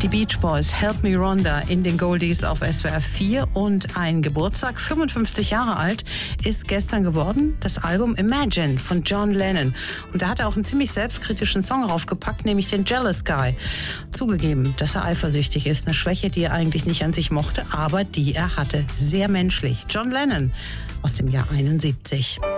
Die Beach Boys, Help Me Rhonda in den Goldies auf SWR 4 und ein Geburtstag, 55 Jahre alt, ist gestern geworden, das Album Imagine von John Lennon. Und da hat er auch einen ziemlich selbstkritischen Song raufgepackt, nämlich den Jealous Guy. Zugegeben, dass er eifersüchtig ist, eine Schwäche, die er eigentlich nicht an sich mochte, aber die er hatte. Sehr menschlich. John Lennon aus dem Jahr 71.